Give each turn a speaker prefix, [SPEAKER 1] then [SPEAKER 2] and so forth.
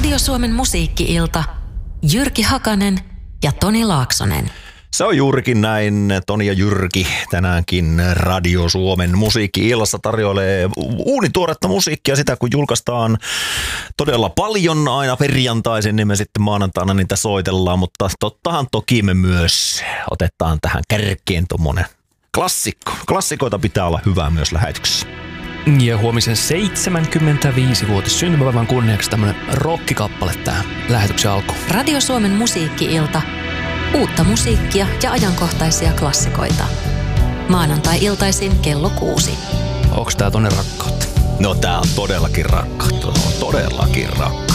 [SPEAKER 1] Radio Suomen musiikki-ilta. Jyrki Hakanen ja Toni Laaksonen.
[SPEAKER 2] Se on juurikin näin. Toni ja Jyrki tänäänkin Radio Suomen musiikki-illassa tarjoilee uunituoretta musiikkia. Sitä kun julkaistaan todella paljon aina perjantaisin, niin me sitten maanantaina niitä soitellaan. Mutta tottahan toki me myös otetaan tähän kärkeen tommonen klassikko. Klassikoita pitää olla hyvää myös lähetyksessä.
[SPEAKER 3] Ja huomisen 75-vuotis syntymäpäivän kunniaksi tämmönen rockikappale tähän lähetyksen alkuun.
[SPEAKER 1] Radio Suomen musiikki-ilta. Uutta musiikkia ja ajankohtaisia klassikoita. Maanantai-iltaisin kello 6.
[SPEAKER 3] Onks tää tonne rakkautta?
[SPEAKER 2] No tää on todellakin rakkautta.